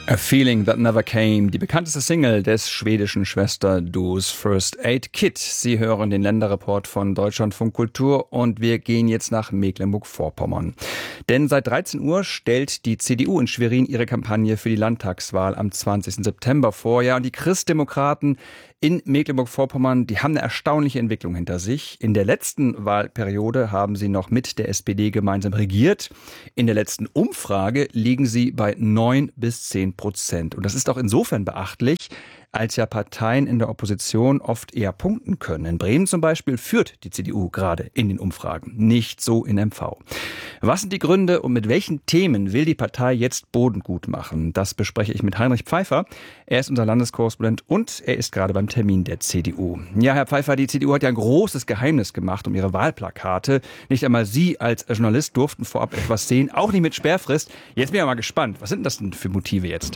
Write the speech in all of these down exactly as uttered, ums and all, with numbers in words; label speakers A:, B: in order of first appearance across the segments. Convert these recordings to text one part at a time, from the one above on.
A: A Feeling That Never Came, die bekannteste Single des schwedischen Schwesterduos First Aid Kit. Sie hören den Länderreport von Deutschlandfunk Kultur und wir gehen jetzt nach Mecklenburg-Vorpommern. Denn seit dreizehn Uhr stellt die C D U in Schwerin ihre Kampagne für die Landtagswahl am zwanzigsten September vor. Ja, und die Christdemokraten in Mecklenburg-Vorpommern, die haben eine erstaunliche Entwicklung hinter sich. In der letzten Wahlperiode haben sie noch mit der S P D gemeinsam regiert. In der letzten Umfrage liegen sie bei neun bis zehn Prozent. Und das ist auch insofern beachtlich, als ja Parteien in der Opposition oft eher punkten können. In Bremen zum Beispiel führt die C D U gerade in den Umfragen, nicht so in M V. Was sind die Gründe und mit welchen Themen will die Partei jetzt Boden gut machen? Das bespreche ich mit Heinrich Pfeiffer. Er ist unser Landeskorrespondent und er ist gerade beim Termin der C D U. Ja, Herr Pfeiffer, die C D U hat ja ein großes Geheimnis gemacht um ihre Wahlplakate. Nicht einmal Sie als Journalist durften vorab etwas sehen, auch nicht mit Sperrfrist. Jetzt bin ich mal gespannt. Was sind das denn für Motive jetzt?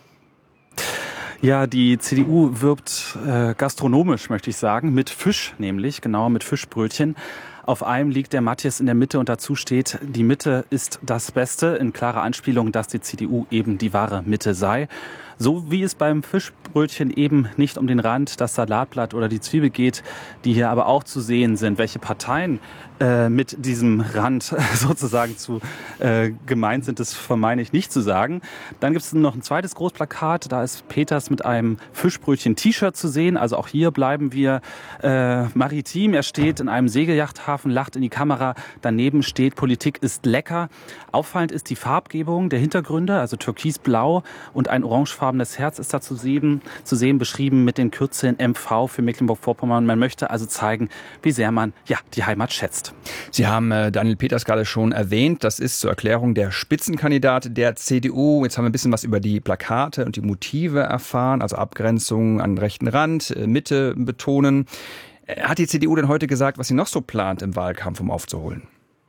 B: Ja, die C D U wirbt äh, gastronomisch, möchte ich sagen, mit Fisch nämlich, genau mit Fischbrötchen. Auf einem liegt der Matthias in der Mitte und dazu steht, die Mitte ist das Beste, in klarer Anspielung, dass die C D U eben die wahre Mitte sei. So wie es beim Fischbrötchen eben nicht um den Rand, das Salatblatt oder die Zwiebel geht, die hier aber auch zu sehen sind, welche Parteien äh, mit diesem Rand sozusagen zu äh, gemeint sind, das vermeine ich nicht zu sagen. Dann gibt es noch ein zweites Großplakat, da ist Peters mit einem Fischbrötchen-T-Shirt zu sehen. Also auch hier bleiben wir äh, maritim. Er steht in einem Segelyachthafen, lacht in die Kamera. Daneben steht, Politik ist lecker. Auffallend ist die Farbgebung der Hintergründe, also türkisblau und ein orangefarbenes Herz ist da zu sehen, zu sehen, beschrieben mit den Kürzeln M V für Mecklenburg-Vorpommern. Man möchte also zeigen, wie sehr man ja die Heimat schätzt.
A: Sie haben äh, Daniel Peters gerade schon erwähnt. Das ist zur Erklärung der Spitzenkandidat der C D U. Jetzt haben wir ein bisschen was über die Plakate und die Motive erfahren, also Abgrenzung an den rechten Rand, äh, Mitte betonen. Äh, hat die C D U denn heute gesagt, was sie noch so plant im Wahlkampf, um aufzuholen?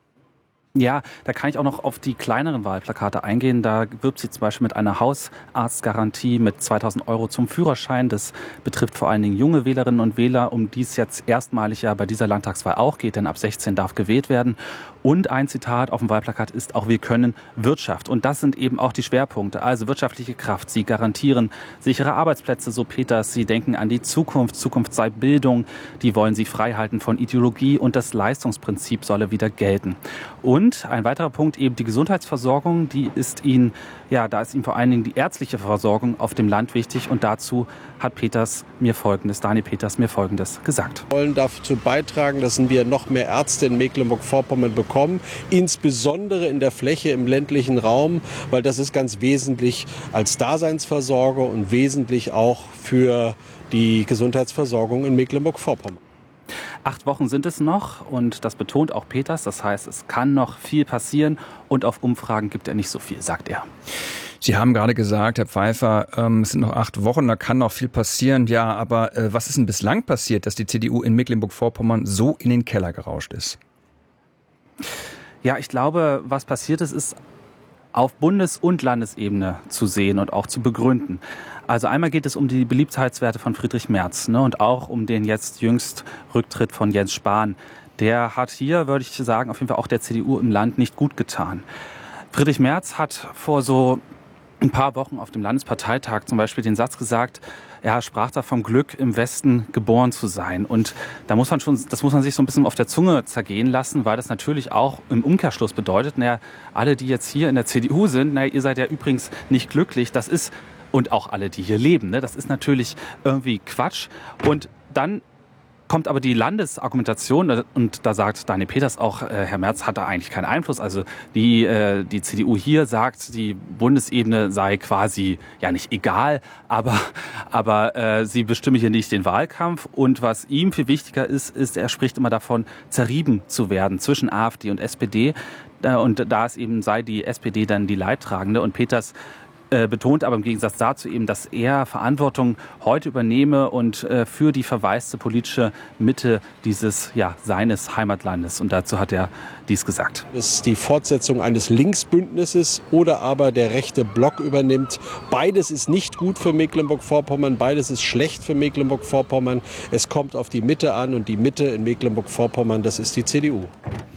B: Ja, da kann ich auch noch auf die kleineren Wahlplakate eingehen. Da wirbt sie zum Beispiel mit einer Hausarztgarantie mit zweitausend Euro zum Führerschein. Das betrifft vor allen Dingen junge Wählerinnen und Wähler, um die es jetzt erstmalig ja bei dieser Landtagswahl auch geht, denn ab sechzehn darf gewählt werden. Und ein Zitat auf dem Wahlplakat ist auch, wir können Wirtschaft. Und das sind eben auch die Schwerpunkte, also wirtschaftliche Kraft. Sie garantieren sichere Arbeitsplätze, so Peters. Sie denken an die Zukunft. Zukunft sei Bildung. Die wollen sie frei halten von Ideologie und das Leistungsprinzip solle wieder gelten. Und Und ein weiterer Punkt, eben die Gesundheitsversorgung, die ist Ihnen, ja, da ist Ihnen vor allen Dingen die ärztliche Versorgung auf dem Land wichtig. Und dazu hat Peters mir Folgendes, Daniel Peters mir Folgendes gesagt.
C: Wir wollen dazu beitragen, dass wir noch mehr Ärzte in Mecklenburg-Vorpommern bekommen, insbesondere in der Fläche im ländlichen Raum, weil das ist ganz wesentlich als Daseinsversorger und wesentlich auch für die Gesundheitsversorgung in Mecklenburg-Vorpommern.
B: Acht Wochen sind es noch und das betont auch Peters. Das heißt, es kann noch viel passieren und auf Umfragen gibt er nicht so viel, sagt er.
A: Sie haben gerade gesagt, Herr Pfeiffer, ähm, es sind noch acht Wochen, da kann noch viel passieren. Ja, aber äh, was ist denn bislang passiert, dass die C D U in Mecklenburg-Vorpommern so in den Keller gerauscht ist?
B: Ja, ich glaube, was passiert ist, ist auf Bundes- und Landesebene zu sehen und auch zu begründen. Also einmal geht es um die Beliebtheitswerte von Friedrich Merz, ne, und auch um den jetzt jüngst Rücktritt von Jens Spahn. Der hat hier, würde ich sagen, auf jeden Fall auch der C D U im Land nicht gut getan. Friedrich Merz hat vor so ein paar Wochen auf dem Landesparteitag zum Beispiel den Satz gesagt, er sprach da vom Glück, im Westen geboren zu sein. Und da muss man schon, das muss man sich so ein bisschen auf der Zunge zergehen lassen, weil das natürlich auch im Umkehrschluss bedeutet, naja, alle, die jetzt hier in der C D U sind, naja, ihr seid ja übrigens nicht glücklich, das ist, und auch alle, die hier leben, ne, das ist natürlich irgendwie Quatsch. Und dann kommt aber die Landesargumentation und da sagt Daniel Peters auch, äh, Herr Merz hat da eigentlich keinen Einfluss. Also die, äh, die C D U hier sagt, die Bundesebene sei quasi ja nicht egal, aber, aber äh, sie bestimme hier nicht den Wahlkampf. Und was ihm viel wichtiger ist, ist, er spricht immer davon, zerrieben zu werden zwischen AfD und S P D. Und da es eben sei die S P D dann die Leidtragende. Und Peters Äh, betont aber im Gegensatz dazu eben, dass er Verantwortung heute übernehme und äh, für die verwaiste politische Mitte dieses, ja, seines Heimatlandes. Und dazu hat er dies gesagt.
C: Das ist die Fortsetzung eines Linksbündnisses oder aber der rechte Block übernimmt. Beides ist nicht gut für Mecklenburg-Vorpommern, beides ist schlecht für Mecklenburg-Vorpommern. Es kommt auf die Mitte an und die Mitte in Mecklenburg-Vorpommern, das ist die C D U.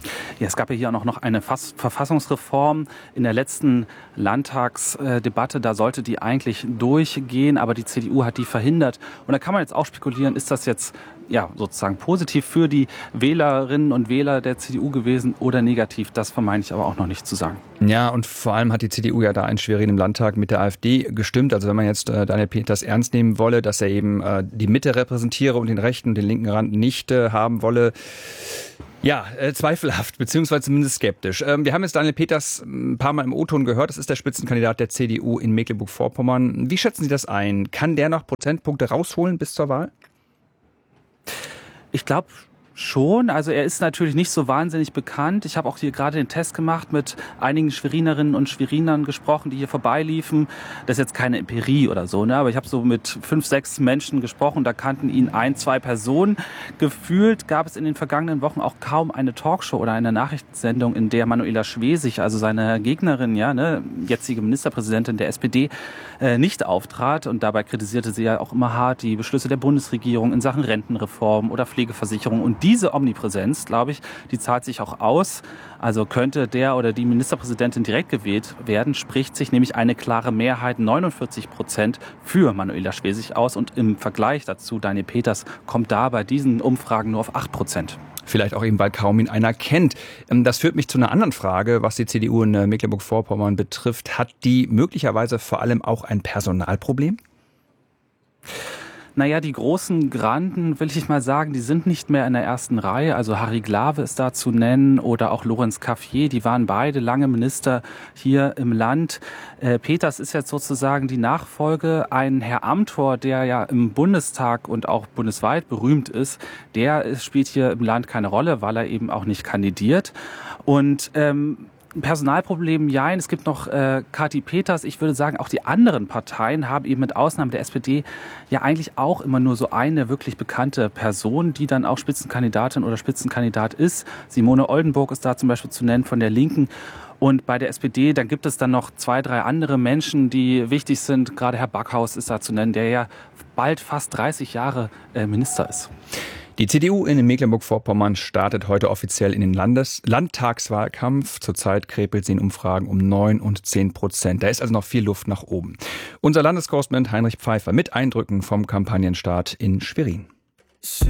B: Ja, es gab ja hier auch noch eine Fass- Verfassungsreform in der letzten Landtagsdebatte. Da sollte die eigentlich durchgehen, aber die C D U hat die verhindert. Und da kann man jetzt auch spekulieren, ist das jetzt ja sozusagen positiv für die Wählerinnen und Wähler der C D U gewesen oder negativ? Das vermeine ich aber auch noch nicht zu sagen.
A: Ja, und vor allem hat die C D U ja da in Schwerin im Landtag mit der AfD gestimmt. Also wenn man jetzt äh, Daniel Peters ernst nehmen wolle, dass er eben äh, die Mitte repräsentiere und den rechten und den linken Rand nicht äh, haben wolle, ja, äh, zweifelhaft, beziehungsweise zumindest skeptisch. Ähm, wir haben jetzt Daniel Peters ein paar Mal im O-Ton gehört. Das ist der Spitzenkandidat der C D U in Mecklenburg-Vorpommern. Wie schätzen Sie das ein? Kann der noch Prozentpunkte rausholen bis zur Wahl?
B: Ich glaube schon. Also er ist natürlich nicht so wahnsinnig bekannt. Ich habe auch hier gerade den Test gemacht, mit einigen Schwerinerinnen und Schwerinern gesprochen, die hier vorbeiliefen. Das ist jetzt keine Empirie oder so, ne? Aber ich habe so mit fünf, sechs Menschen gesprochen. Da kannten ihn ein, zwei Personen. Gefühlt gab es in den vergangenen Wochen auch kaum eine Talkshow oder eine Nachrichtensendung, in der Manuela Schwesig, also seine Gegnerin, ja, ne, jetzige Ministerpräsidentin der S P D, äh, nicht auftrat. Und dabei kritisierte sie ja auch immer hart die Beschlüsse der Bundesregierung in Sachen Rentenreform oder Pflegeversicherung. Und diese Omnipräsenz, glaube ich, die zahlt sich auch aus. Also könnte der oder die Ministerpräsidentin direkt gewählt werden, spricht sich nämlich eine klare Mehrheit, neunundvierzig Prozent, für Manuela Schwesig aus. Und im Vergleich dazu, Daniel Peters kommt da bei diesen Umfragen nur auf acht Prozent.
A: Vielleicht auch eben, weil kaum ihn einer kennt. Das führt mich zu einer anderen Frage, was die C D U in Mecklenburg-Vorpommern betrifft. Hat die möglicherweise vor allem auch ein Personalproblem?
B: Naja, die großen Granden, will ich mal sagen, die sind nicht mehr in der ersten Reihe. Also Harry Glawe ist da zu nennen oder auch Lorenz Cafier. Die waren beide lange Minister hier im Land. Äh, Peters ist jetzt sozusagen die Nachfolge. Ein Herr Amthor, der ja im Bundestag und auch bundesweit berühmt ist, der ist, spielt hier im Land keine Rolle, weil er eben auch nicht kandidiert. Und ähm, Personalproblem, ja, es gibt noch äh, Kati Peters. Ich würde sagen, auch die anderen Parteien haben eben mit Ausnahme der S P D ja eigentlich auch immer nur so eine wirklich bekannte Person, die dann auch Spitzenkandidatin oder Spitzenkandidat ist. Simone Oldenburg ist da zum Beispiel zu nennen von der Linken. Und bei der S P D, dann gibt es dann noch zwei, drei andere Menschen, die wichtig sind. Gerade Herr Backhaus ist da zu nennen, der ja bald fast dreißig Jahre äh, Minister ist.
A: Die C D U in Mecklenburg-Vorpommern startet heute offiziell in den Landes- Landtagswahlkampf. Zurzeit krepelt sie in Umfragen um neun und zehn Prozent. Da ist also noch viel Luft nach oben. Unser Landeskorrespondent Heinrich Pfeiffer mit Eindrücken vom Kampagnenstart in Schwerin.